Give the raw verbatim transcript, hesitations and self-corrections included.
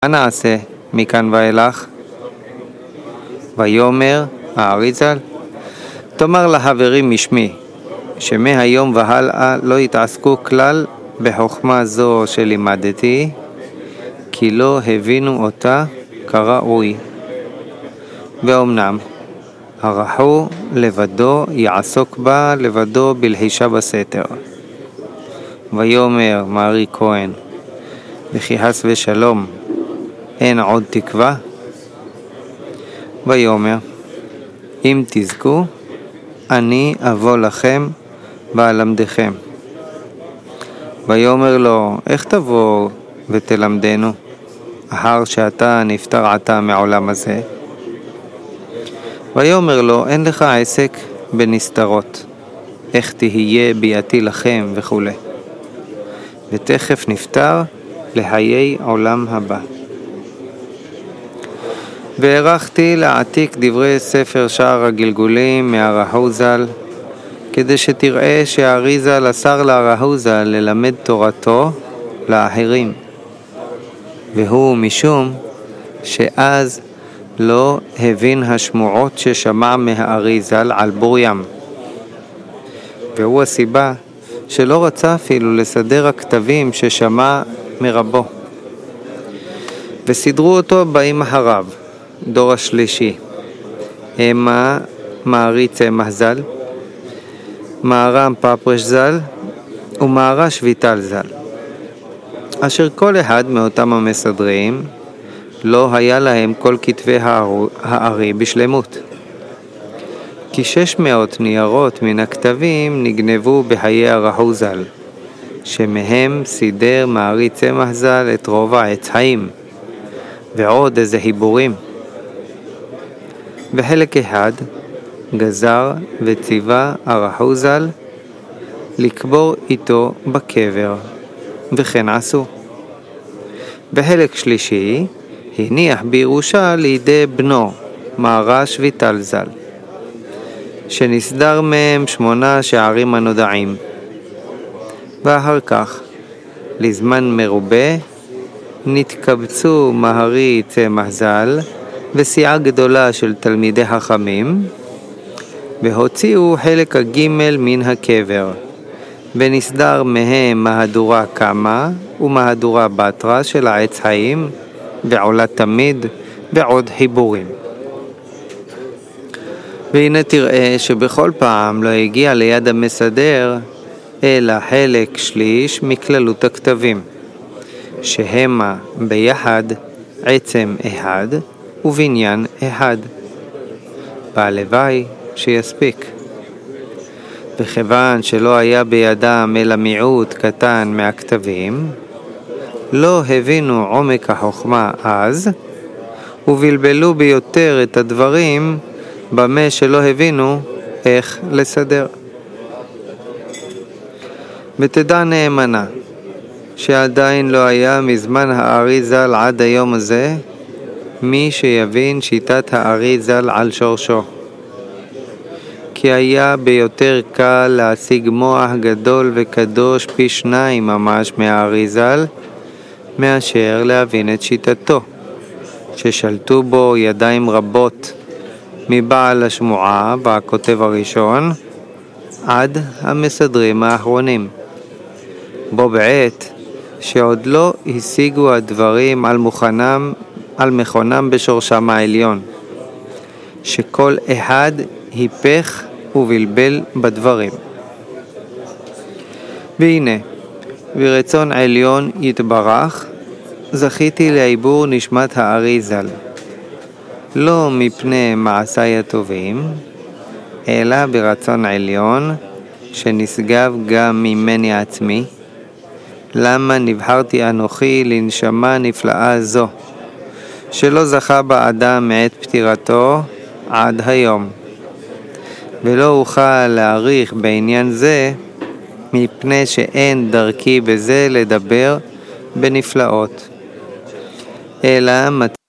מה נעשה מכאן ואילך? ויאמר האריז"ל, תאמר לחברים משמי, שמהיום והלאה לא יתעסקו כלל בחוכמה זו שלימדתי, כי לא הבינו אותה כראוי. ואומנם, הרחו לבדו יעסוק בה לבדו בלחישה בסתר. ויאמר מארי כהן, וכי חס ושלום אין עוד תקווה? ויאמר, אם תזכו, אני אבוא לכם ואלמדכם. ויאמר לו, איך תבוא ותלמדנו, אחר שאתה נפטר עתה מעולם הזה? ויאמר לו, אין לך עסק בנסתרות, איך תהיה ביאתי לכם וכו'. ותכף נפטר לחיי עולם הבא. והערכתי להעתיק דברי ספר שער הגלגולים מהרחו ז"ל, כדי שתראה שהאריז"ל אסר לרחו ז"ל ללמד תורתו לאחרים, והוא משום שאז לא הבין השמועות ששמע מהאריז"ל על בור ים, והוא הסיבה שלא רצה אפילו לסדר הכתבים ששמע מרבו. וסידרו אותו באים אחריו, דור השלישי, המה מארי צמח ז"ל, מהר"ם פפרש ז"ל ומהר"ש ויטל ז"ל, אשר כל אחד מאותם המסדרים לא היה להם כל כתבי הארי בשלמות, כי שש מאות ניירות מן הכתבים נגנבו בחיי הרחו ז"ל, שמהם סידר מארי צמח ז"ל את רוב העץ חיים ועוד איזה חיבורים. בחלק אחד גזר וציווה הרחו ז"ל לקבור איתו בקבר, וכן עשו. בחלק שלישי הניח בירושה לידי בנו מהר"ש ויטל ז"ל, שנסדר מהם שמונה שערים הנודעים. ואחר כך, לזמן מרובה, נתקבצו מארי צמח ז"ל וסיעה גדולה של תלמידי חכמים, והוציאו חלק הגימל מן הקבר, ונסדר מהם מהדורה קמה ומהדורה בתרה של העץ חיים ועולה תמיד ועוד חיבורים. והנה תראה שבכל פעם לא הגיע ליד המסדר אלא חלק שליש מכללות הכתבים, שהמה ביחד עצם אחד ובניין אחד. והלוואי שיספיק. וכיוון שלא היה בידם אלא מיעוט קטן מהכתבים, לא הבינו עומק החוכמה אז, ובלבלו ביותר את הדברים במה שלא הבינו איך לסדר. ותדע נאמנה, שעדיין לא היה מזמן הארי ז"ל עד היום הזה מי שיבין שיטת הארי ז"ל על שורשו, כי היה ביותר קל להשיג מוח גדול וקדוש פי שניים ממש מהארי ז"ל מאשר להבין את שיטתו, ששלטו בו ידיים רבות מבעל השמועה והכותב הראשון עד המסדרים האחרונים, בו בעת שעוד לא השיגו הדברים על מוכנם, על מכונם בשורשם העליון, שכל אחד היפך ובלבל בדברים. והנה, ברצון עליון יתברך, זכיתי לעיבור נשמת הארי ז"ל, לא מפני מעשיי הטובים, אלא ברצון עליון שנשגב גם ממני עצמי, למה נבחרתי אנוכי לנשמה נפלאה זו, שלא זכה בה אדם מעת פטירתו עד היום, ולא אוכל להעריך בעניין זה, מפני שאין דרכי בזה לדבר בנפלאות, אלא